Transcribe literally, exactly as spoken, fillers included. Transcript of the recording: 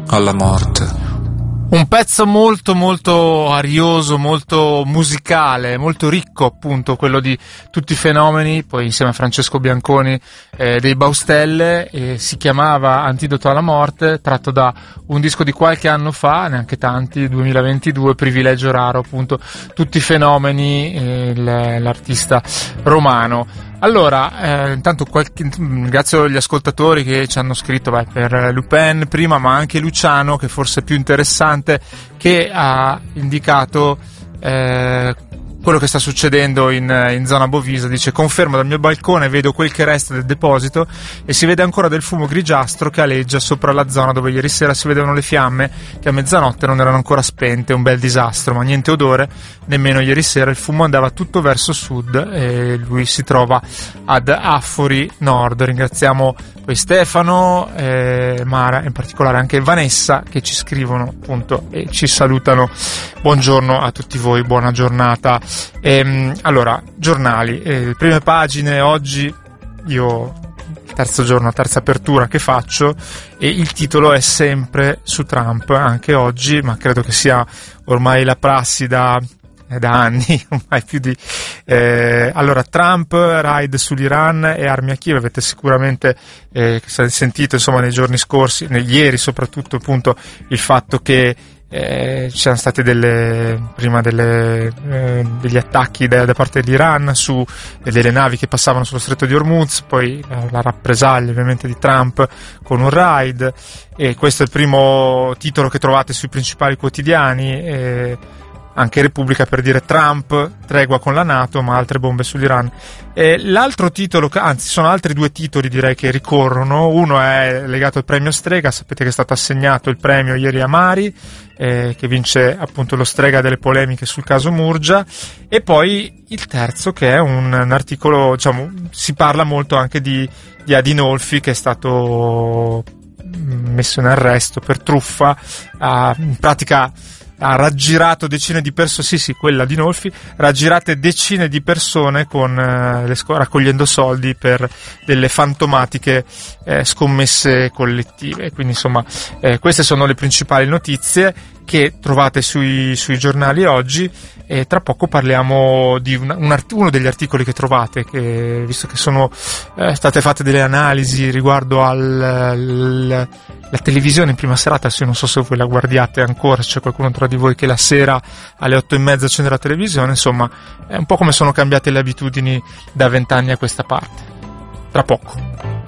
alla morte. Un pezzo molto molto arioso, molto musicale, molto ricco, appunto, quello di Tutti i fenomeni, poi insieme a Francesco Bianconi eh, dei Baustelle, e si chiamava Antidoto alla morte, tratto da un disco di qualche anno fa, neanche tanti, duemilaventidue, Privilegio raro, appunto, Tutti i fenomeni, eh, l'artista romano. Allora, eh, intanto qualche, ringrazio gli ascoltatori che ci hanno scritto beh, per Lupin prima, ma anche Luciano, che forse è più interessante, che ha indicato eh, quello che sta succedendo in, in zona Bovisa. Dice: confermo, dal mio balcone vedo quel che resta del deposito e si vede ancora del fumo grigiastro che aleggia sopra la zona dove ieri sera si vedevano le fiamme che a mezzanotte non erano ancora spente. Un bel disastro, ma niente odore, nemmeno ieri sera. Il fumo andava tutto verso sud e lui si trova ad Affori Nord. Ringraziamo poi Stefano, eh, Mara, in particolare anche Vanessa, che ci scrivono appunto e ci salutano. Buongiorno a tutti voi, buona giornata. Ehm, allora, giornali, eh, prime pagine oggi, io terzo giorno, terza apertura che faccio, e il titolo è sempre su Trump, anche oggi, ma credo che sia ormai la prassi da da anni, ormai più di eh, allora, Trump, raid sull'Iran e armi a Kiev. Avete sicuramente eh, sentito insomma nei giorni scorsi, nei, ieri soprattutto, appunto, il fatto che eh, ci siano state delle prima delle eh, degli attacchi da, da parte dell'Iran su eh, delle navi che passavano sullo stretto di Hormuz, poi eh, la rappresaglia ovviamente di Trump con un raid, e questo è il primo titolo che trovate sui principali quotidiani. eh, Anche Repubblica per dire: Trump, tregua con la NATO, ma altre bombe sull'Iran. E l'altro titolo, anzi sono altri due titoli direi che ricorrono. Uno è legato al premio Strega, sapete che è stato assegnato il premio ieri a Mari, eh, che vince appunto lo Strega delle polemiche sul caso Murgia. E poi il terzo, che è un, un articolo, diciamo, si parla molto anche di, di Adinolfi, che è stato messo in arresto per truffa, uh, in pratica ha raggirato decine di persone, sì sì, quella di Nolfi, raggirate decine di persone con eh, le sco- raccogliendo soldi per delle fantomatiche eh, scommesse collettive. Quindi insomma eh, queste sono le principali notizie che trovate sui, sui giornali oggi, e tra poco parliamo di un, un art- uno degli articoli che trovate, che, visto che sono eh, state fatte delle analisi riguardo al la televisione in prima serata. Se non so se voi la guardiate ancora, se c'è qualcuno tra di voi che la sera alle otto e mezza accende la televisione, insomma è un po' come sono cambiate le abitudini da vent'anni a questa parte. Tra poco.